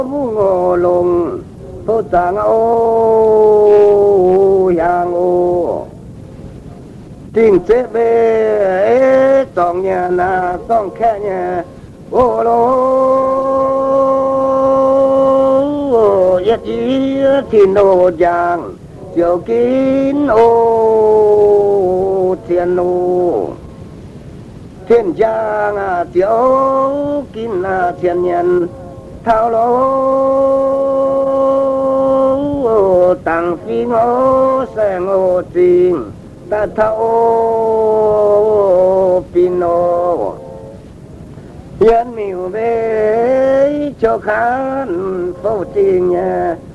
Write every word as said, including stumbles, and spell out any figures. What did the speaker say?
mu ngô lùng phô tàng ô yang ô tình chế bê tòng nhà na tòng khe nhà ô lô yết ý thiên ô giang chiều kín ô thiên ô thiên giang à chiều kín là thiên nhân thao lô tăng phi ngô xe ngô tình ta thao pino yên miu bê cho khán phô tình